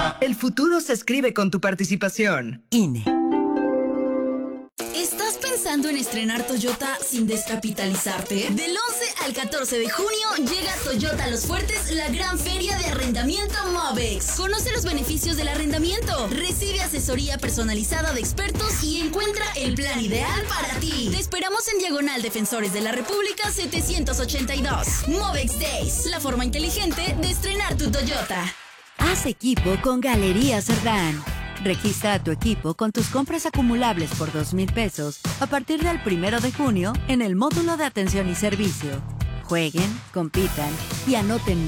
El futuro se escribe con tu participación. INE. ¿Estás pensando en estrenar Toyota sin descapitalizarte? Del 11 al 14 de junio llega a Toyota Los Fuertes la gran feria de arrendamiento Movex. Conoce los beneficios del arrendamiento, recibe asesoría personalizada de expertos y encuentra el plan ideal para ti. Te esperamos en Diagonal Defensores de la República 782. Movex Days, la forma inteligente de estrenar tu Toyota. Haz equipo con Galerías Cerdán. Registra a tu equipo con tus compras acumulables por 2,000 pesos a partir del 1 de junio en el módulo de atención y servicio. Jueguen, compitan y anoten